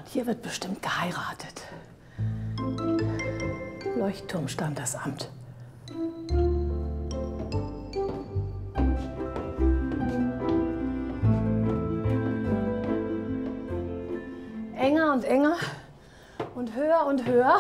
Hier wird bestimmt geheiratet. Leuchtturmstandesamt. Enger und enger und höher und höher.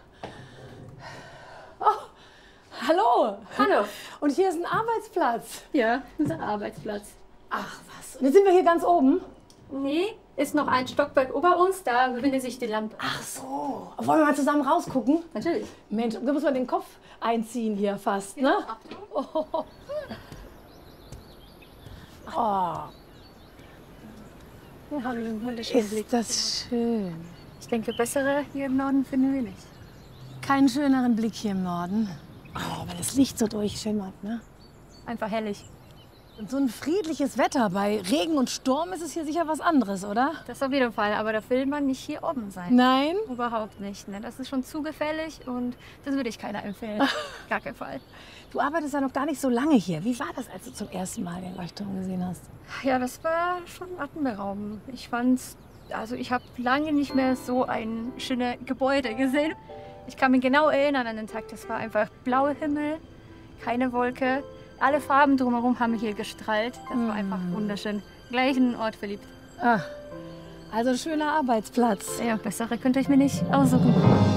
Oh, hallo. Hallo. Und hier ist ein Arbeitsplatz. Ja, unser Arbeitsplatz. Ach was. Und jetzt sind wir hier ganz oben. Nee, ist noch ein Stockwerk über uns, da befindet sich die Lampe. Ach so. Wollen wir mal zusammen rausgucken? Natürlich. Mensch, da muss man den Kopf einziehen hier fast, ne? Oh. Oh. Wir haben einen wunderschönen Blick. Ist das schön. Ich denke, bessere hier im Norden finden wir nicht. Keinen schöneren Blick hier im Norden. Oh, weil das Licht so durchschimmert, ne? Einfach herrlich. Und so ein friedliches Wetter. Bei Regen und Sturm ist es hier sicher was anderes, oder? Das auf jeden Fall, aber da will man nicht hier oben sein. Nein? Überhaupt nicht. Ne? Das ist schon zu gefährlich und das würde ich keiner empfehlen. Gar keinen Fall. Du arbeitest ja noch gar nicht so lange hier. Wie war das, als du zum ersten Mal den Leuchtturm gesehen hast? Ja, das war schon atemberaubend. Ich fand's, also ich habe lange nicht mehr so ein schönes Gebäude gesehen. Ich kann mich genau erinnern an den Tag. Das war einfach blauer Himmel, keine Wolke. Alle Farben drumherum haben hier gestrahlt. Das war einfach wunderschön. Gleich in den Ort verliebt. Ah, also schöner Arbeitsplatz. Ja, bessere könnte ich mir nicht aussuchen.